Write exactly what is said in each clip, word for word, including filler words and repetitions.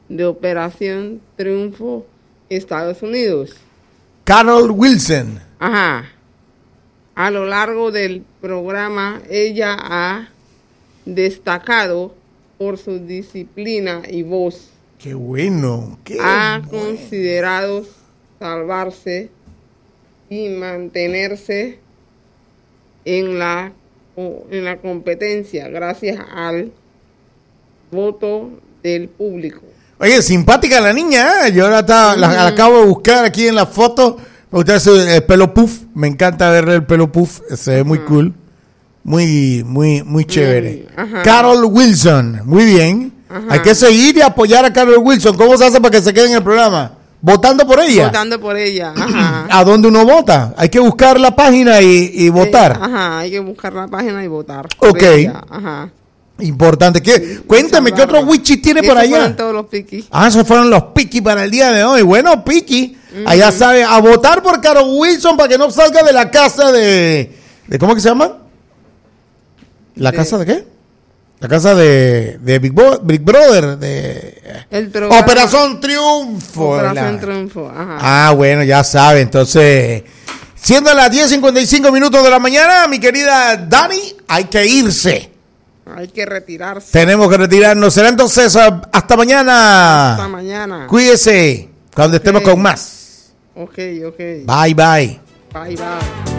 de Operación Triunfo, Estados Unidos. Carol Wilson. Ajá. A lo largo del programa, ella ha destacado por su disciplina y voz. ¡Qué bueno! Qué ha bueno. considerado salvarse y mantenerse en la, en la competencia gracias al voto del público. Oye, simpática la niña, ¿eh? Yo ahora está, la, la acabo de buscar aquí en la foto. Me gusta ese, el pelo puff. Me encanta verle el pelo puff. Se ve muy uh-huh. cool. Muy, muy, muy chévere. Uh-huh. Carol Wilson. Muy bien. Uh-huh. Hay que seguir y apoyar a Carol Wilson. ¿Cómo se hace para que se quede en el programa? ¿Votando por ella? Votando por ella. Ajá. ¿A dónde uno vota? Hay que buscar la página y, y votar. Eh, ajá, hay que buscar la página y votar. Ok. Ella. Ajá. Importante. ¿Qué? Sí, cuéntame, ¿qué otro wichis tiene por allá? Fueron todos los piquis. Ah, esos fueron los piquis para el día de hoy. Bueno, piqui, uh-huh. allá sabe, a votar por Carol Wilson para que no salga de la casa de... de ¿cómo que se llama? ¿La de, casa de qué? La casa de, de Big, Bo, Big Brother, de... El programa, Operación Triunfo. Operación la, Triunfo, ajá. Ah, bueno, ya sabe, entonces... Siendo las diez cincuenta y cinco minutos de la mañana, mi querida Dani, hay que irse. Hay que retirarse. Tenemos que retirarnos. Será entonces hasta mañana. Hasta mañana. Cuídese cuando estemos okay. con más. Ok, ok. Bye, bye. Bye, bye.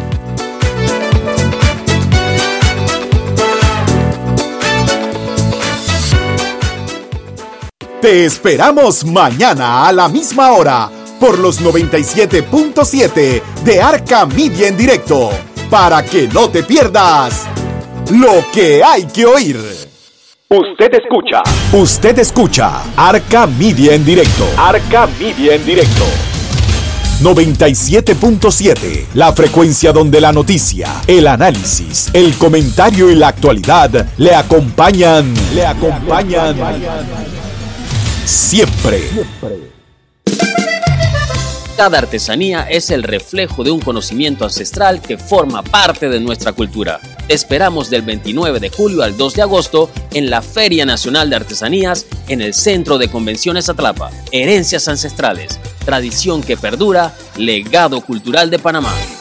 Te esperamos mañana a la misma hora por los noventa y siete punto siete de Arca Media en directo para que no te pierdas lo que hay que oír. Usted escucha. Usted escucha Arca Media en directo. Arca Media en directo. noventa y siete punto siete, la frecuencia donde la noticia, el análisis, el comentario y la actualidad le acompañan, le acompañan, siempre. Cada artesanía es el reflejo de un conocimiento ancestral que forma parte de nuestra cultura. Te esperamos del veintinueve de julio al dos de agosto en la Feria Nacional de Artesanías en el Centro de Convenciones Atlapa. Herencias ancestrales, tradición que perdura, legado cultural de Panamá.